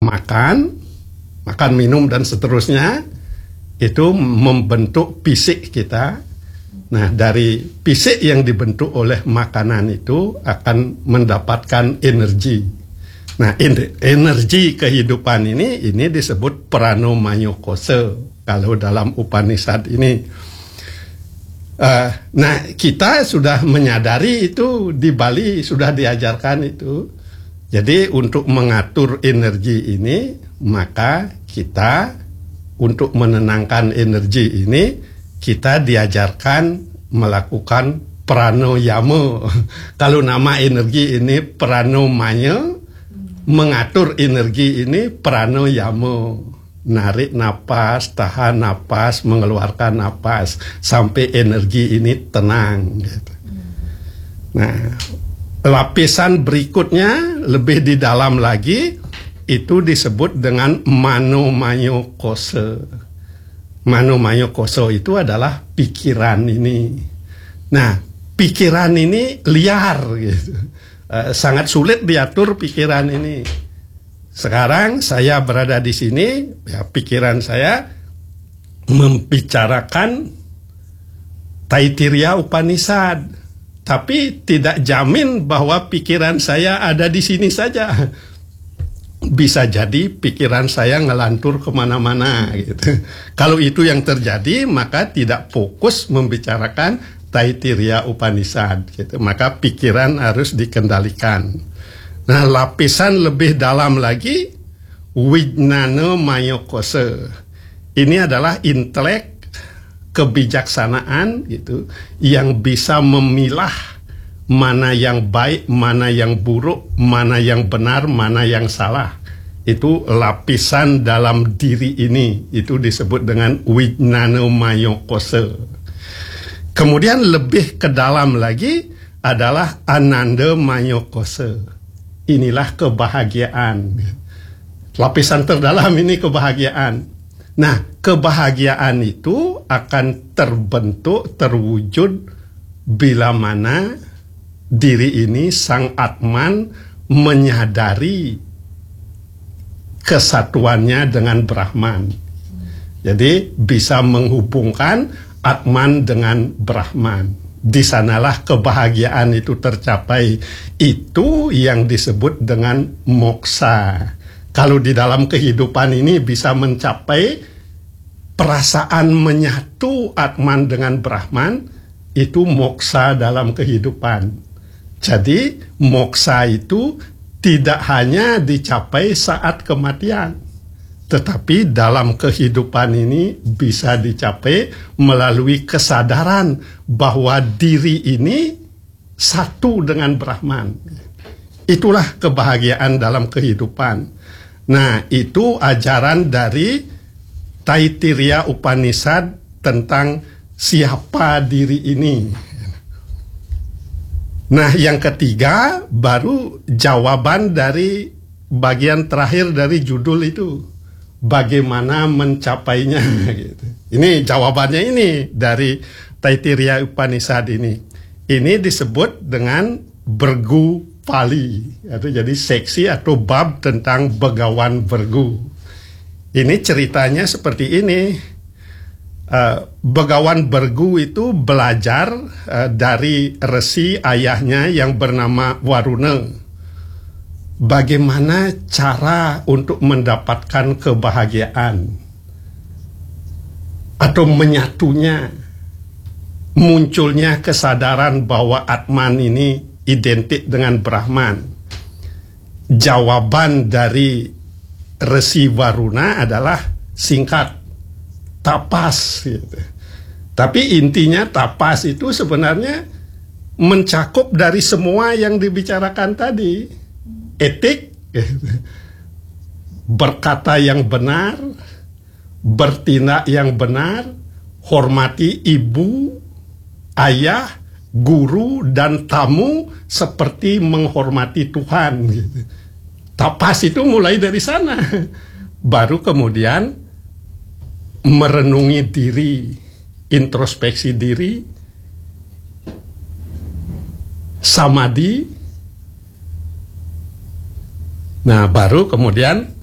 makan, minum dan seterusnya, itu membentuk fisik kita. Nah, dari fisik yang dibentuk oleh makanan itu akan mendapatkan energi. Nah, energi kehidupan ini disebut prano-maya kosa kalau dalam Upanishad ini. Nah, kita sudah menyadari itu, di Bali sudah diajarkan itu. Jadi untuk mengatur energi ini, maka kita untuk menenangkan energi ini, kita diajarkan melakukan pranayama. Kalau nama energi ini pranomaya, mengatur energi ini pranayama. Narik napas, tahan napas, mengeluarkan napas sampai energi ini tenang. Gitu. Nah, lapisan berikutnya lebih di dalam lagi itu disebut dengan mano-maya kosa. Mano-maya kosa itu adalah pikiran ini. Nah, pikiran ini liar gitu. Sangat sulit diatur pikiran ini. Sekarang saya berada di sini, ya, pikiran saya membicarakan Taittiriya Upanishad, tapi tidak jamin bahwa pikiran saya ada di sini saja. Bisa jadi pikiran saya ngelantur kemana-mana gitu. Kalau itu yang terjadi, maka tidak fokus membicarakan Taittiriya Upanishad gitu. Maka pikiran harus dikendalikan. Nah, lapisan lebih dalam lagi, Vijnana Maya Kosa. Ini adalah intelek, kebijaksanaan gitu, yang bisa memilah mana yang baik, mana yang buruk, mana yang benar, mana yang salah. Itu lapisan dalam diri ini, itu disebut dengan Vijnana Maya Kosa. Kemudian lebih ke dalam lagi adalah Ananda Maya Kosa. Inilah kebahagiaan. Lapisan terdalam ini kebahagiaan. Nah, kebahagiaan itu akan terbentuk, terwujud bila mana diri ini, sang Atman, menyadari kesatuannya dengan Brahman. Jadi bisa menghubungkan Atman dengan Brahman. Di sanalah kebahagiaan itu tercapai. Itu yang disebut dengan moksa. Kalau di dalam kehidupan ini bisa mencapai perasaan menyatu Atman dengan Brahman, itu moksa dalam kehidupan. Jadi moksa itu tidak hanya dicapai saat kematian, tetapi dalam kehidupan ini bisa dicapai melalui kesadaran bahwa diri ini satu dengan Brahman. Itulah kebahagiaan dalam kehidupan. Nah, itu ajaran dari Taittiriya Upanishad tentang siapa diri ini. Nah, yang ketiga baru jawaban dari bagian terakhir dari judul itu. Bagaimana mencapainya gitu. Ini jawabannya ini dari Taittiriya Upanishad ini. Ini disebut dengan Bergu Pali. Itu jadi seksi atau bab tentang Begawan Bergu. Ini ceritanya seperti ini. Begawan Bergu itu belajar dari resi ayahnya yang bernama Waruna. Bagaimana cara untuk mendapatkan kebahagiaan atau menyatunya, munculnya kesadaran bahwa Atman ini identik dengan Brahman. Jawaban dari Resi Waruna adalah singkat, tapas gitu. Tapi intinya tapas itu sebenarnya mencakup dari semua yang dibicarakan tadi. Etik, berkata yang benar, bertindak yang benar, hormati ibu, ayah, guru, dan tamu seperti menghormati Tuhan. Tapas itu mulai dari sana. Baru kemudian merenungi diri, introspeksi diri, samadhi. Nah, baru kemudian